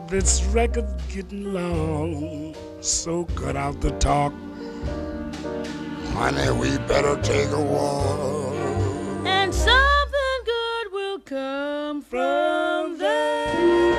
This record's getting long, so cut out the talk. Honey, we better take a walk. And something good will come from there.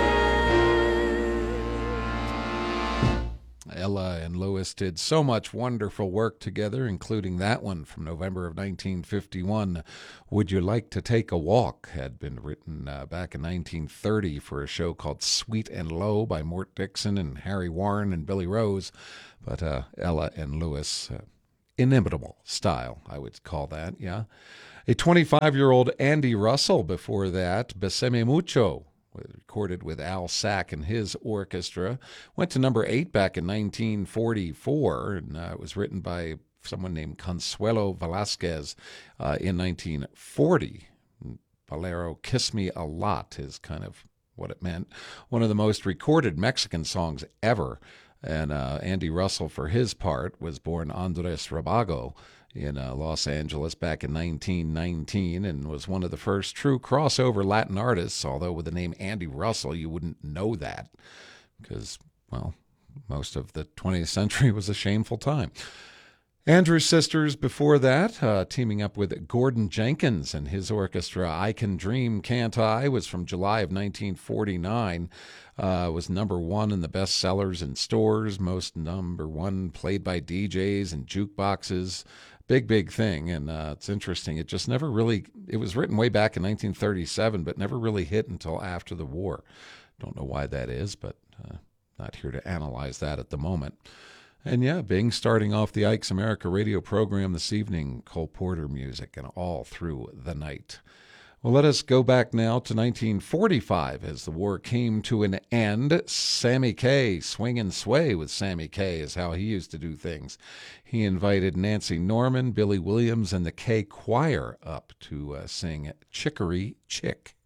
Ella and Lewis did so much wonderful work together, including that one from November of 1951. Would You Like to Take a Walk had been written back in 1930 for a show called Sweet and Low by Mort Dixon and Harry Warren and Billy Rose. But Ella and Lewis, inimitable style, I would call that, yeah. A 25-year-old Andy Russell before that, Besame Mucho, recorded with Al Sack and his orchestra, went to number 8 back in 1944, and it was written by someone named Consuelo Velasquez in 1940. Bolero Kiss Me a Lot is kind of what it meant. One of the most recorded Mexican songs ever. And Andy Russell, for his part, was born Andres Rabago in Los Angeles back in 1919 and was one of the first true crossover Latin artists, although with the name Andy Russell, you wouldn't know that because, well, most of the 20th century was a shameful time. Andrews Sisters before that, teaming up with Gordon Jenkins and his orchestra, I Can Dream, Can't I, was from July of 1949. Was number 1 in the bestsellers in stores, most number 1 played by DJs and jukeboxes. Big thing, and it's interesting. It just never really, it was written way back in 1937, but never really hit until after the war. Don't know why that is, but not here to analyze that at the moment. And yeah, Bing starting off the Ike's America radio program this evening, Cole Porter music, and all through the night. Well, let us go back now to 1945 as the war came to an end. Sammy Kaye, Swing and Sway with Sammy Kaye is how he used to do things. He invited Nancy Norman, Billy Williams, and the Kaye Choir up to sing Chicory Chick.